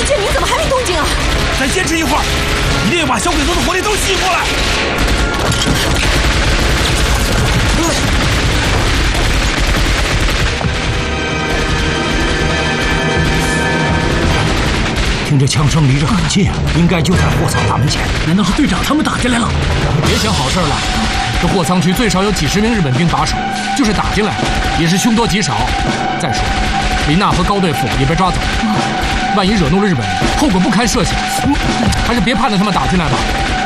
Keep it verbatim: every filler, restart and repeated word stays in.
林建明怎么还没动静啊？ 再坚持一会儿，一定要把小鬼头的火力都吸引过来。 听这枪声离这很近啊，应该就在货仓大门前。 难道是队长他们打进来了？ 别想好事了，这货仓区最少有几十名日本兵把守，就是打进来，也是凶多吉少。再说，林娜和高队副也被抓走，万一惹怒了日本人，后果不堪设想。还是别盼着他们打进来吧。